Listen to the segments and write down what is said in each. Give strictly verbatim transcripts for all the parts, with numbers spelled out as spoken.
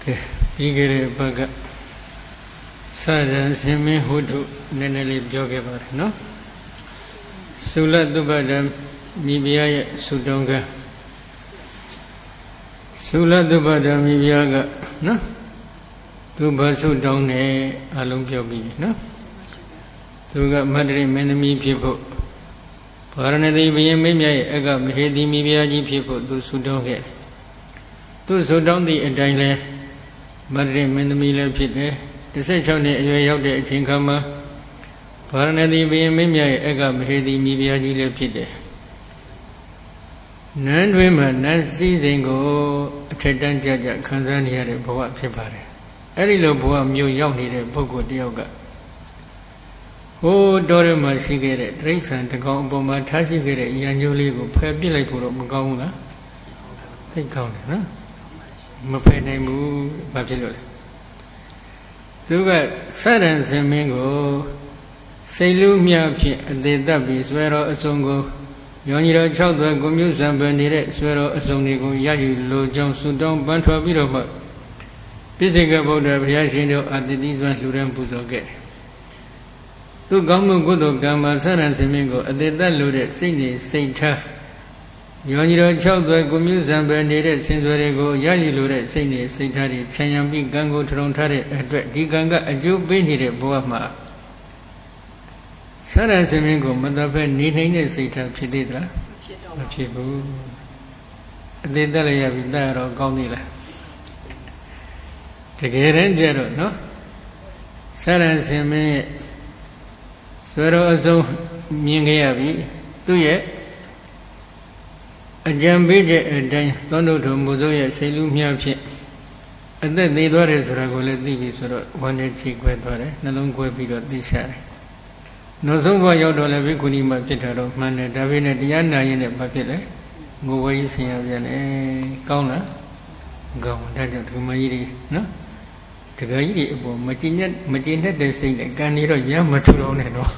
ကဲပြီးကြတဲ့ဘက်ကစရံစင်မင်းဟုထုနည်းနည်းလေးပြောခဲ့ပါတယ်နော်သုလသုဘဒံမိဖုရားရဲ့ဆုတောင်းကသုလသုဘဒံမိဖုရားကနော်သူဘာဆုတောင်းတယ်အလုံးပြောပြီးနော်သူကမန္တလေးမင်းသမီးဖြစ်ဖို့ဗာရဏသီဘုရင်မင်းမြတ်ရဲ့အကမဟေတိမိဖုရားကြီးဖြစ်ဖို့သူဆုတောင်းခဲ့သူဆုတောင်းသည့်အတိုင်းလဲမန္တလေးမင်းသမီးလည်းဖြစ်တယ်တစ်ဆက်၆နှစ်အရွယ်ရောက်တဲ့အချိန်ခါမှာဗာရဏသီဘုရင်မင်းမြတ်ရဲ့အကမဟေတိမိဖုရားကြီးလည်းဖြစ်တယ်နန်းတွင်မှာနတ်စည်းစိမ်ကိုအထက်တန်းကြကြခံစားနေရတဲ့ဘဝဖြစ်ပါတယ်အဲ့ဒီလိုဘဝမျိုးရောက်နေတဲ့ပုဂ္ဂိုလ်တယောက်ကဟိုးတော်ရမှာရှိခဲ့တဲ့တိရစ္ဆာန်တကောင်အပေါ်မှာထားရှိခဲ့တဲ့ရန်ကျိုးလေးကိုဖယ်ပစ်လိုက်ဖို့တော့မကောင်းဘူးလားသိကောင်းတယ်နော်မဖယ်နိုင်ဘူးဘာဖြစ်လို့လဲသူကစရံစင်မင်းကိုစိတ်လူမြဖြင့်အသေးသက်ပြီးဆွဲတော်အစုံကိုယောညီတော်၆သွဲကိုမျိုးစံပယ်နေတဲ့ဆွဲတော်အစုံတွေကိုရယူလိုကြောင်းဆုတောင်းပန်းထွက်ပြီးတော့မှပိစိကဗုဒ္ဓဘုရားရှင်တို့အတ္တိစွမ်းလှူဒန်းပူဇော်ခဲ့သူကောင်းမှုကုသိုလ်ကံမှာစရံစင်မင်းကိုအသေးသက်လို့တဲ့စိတ်နေစိတ်ထားယောညီတော်၆သွဲကိုမျိုးစံပယ်နေတဲ့ဆင်ဆွဲတွေကိုရယူလိုတဲ့စိတ်နေစိတ်ထားတွေခြံရံပြီးကံကိုထုံထားတဲ့အတွက်ဒီကံကအကျိုးပေးနေတဲ့ဘဝမှာစရံစင်မင်းကိုမတတ်ဖဲနေနိုင်တဲ့စိတ်ထားဖြစ်သေးသလားမဖြစ်ဘူးအသေးသက်လည်းရပြီတတ်ရတော့ကောင်းသေးလားတကယ်တမ်းကျတော့နော်စရံစင်မင်းရဲ့ဆွေတော်အစုံမြင်ခဲ့ရပြီသူ့ရဲ့အကြံပေးတဲ့အတိုင်းသောတုထုံမူစိုးရဲ့စိတ်လူမြဖြင့်အသက်သေးသွားတယ်ဆိုတာကိုလည်းသိပြီဆိုတော့ဝမ်းနဲ့ချီခွဲသွားတယ်နှလုံးခွဲပြီးတော့သိချတယ်နောက်ဆုံးဘဝရောက်တော့လည်းဘိက္ခုနီမှာဖြစ်တာတော့မှန်တယ်ဒါပေမဲ့တရားနာရင်လည်းဘာဖြစ်လဲငိုဝဲကြီးဆင်ရပြန်တယ်ကောင်းလားကောင်းဒါကြောင့်ဒီမကြီးတွေနော်တကယ်ကြီးတွေအပေါ်မကျင်နဲ့မကျင်နဲ့တဲ့စိတ်နဲ့ကံနေတော့ရမ်းမထူတော့နဲ့နော်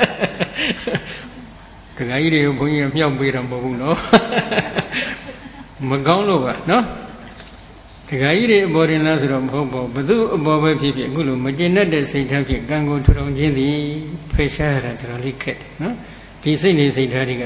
တကယ်ကြီးတွေကိုဘုန်းကြီးကမြောက်ပေးတာမဟုတ်ဘူးနော်မကောင်းလို့ပါနော်တကယ်ကြီးတွေအပေါ်တင်လားဆိုတော့မဟုတ်ပါဘူးဘသူအပေါ်ပဲဖြစ်ဖြစ်အခုလိုမကျင်တဲ့စိတ်ထားဖြင့်ကံကိုထူထောင်ခြင်းသည်ဖေရှားရတာတော်တော်လေးခက်တယ်နော်ဒီစိတ်နေစိတ်ထားတွေက